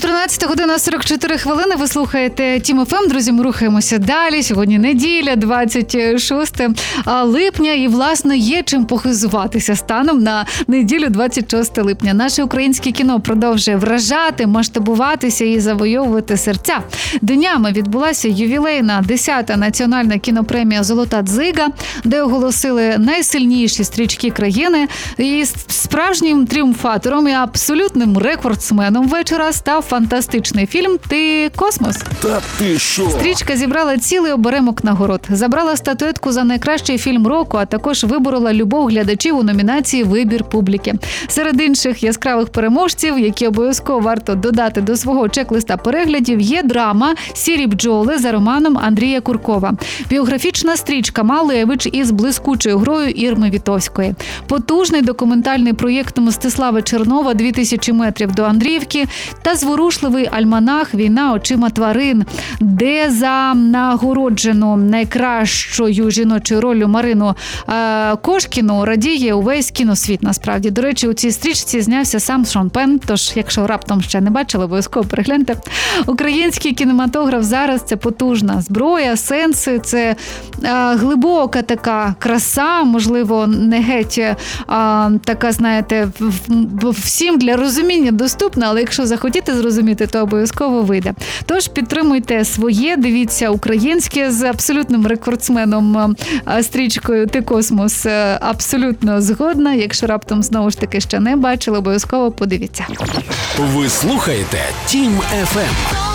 14 година 44 хвилини. Ви слухаєте Тім ФМ. Друзі, ми рухаємося далі. Сьогодні неділя, 26 липня. І, власне, є чим похизуватися станом на неділю 26 липня. Наше українське кіно продовжує вражати, масштабуватися і завойовувати серця. Днями відбулася ювілейна 10-та національна кінопремія «Золота дзига», де оголосили найсильніші стрічки країни. І справжнім тріумфатором і абсолютним рекордсменом вечора став фантастичний фільм «Ти космос». Та ти що? Стрічка зібрала цілий оберемок нагород. Забрала статуетку за найкращий фільм року, а також виборола любов глядачів у номінації «Вибір публіки». Серед інших яскравих переможців, які обов'язково варто додати до свого чек-листа переглядів, є драма «Сірі бджоли» за романом Андрія Куркова, біографічна стрічка «Малевич» із блискучою грою Ірми Вітовської, потужний документальний проєкт Мстислава Чернова «2000 метрів до Андріївки» та зворушливий альманах «Війна очима тварин», де за нагороджену найкращою жіночою роллю Марину Кошкіну радіє увесь кіносвіт, насправді. До речі, у цій стрічці знявся сам Шон Пен, тож, якщо раптом ще не бачили, обов'язково перегляньте. Український кінематограф зараз – це потужна зброя, сенси, це глибока така краса, можливо, не геть така, знаєте, всім для розуміння доступна, але якщо захотіти зрозуміти, то обов'язково вийде. Тож підтримуйте своє, дивіться українське з абсолютним рекордсменом стрічкою «Ти космос». Абсолютно згодна. Якщо раптом знову ж таки ще не бачили, обов'язково подивіться. Ви слухаєте Тім ФМ.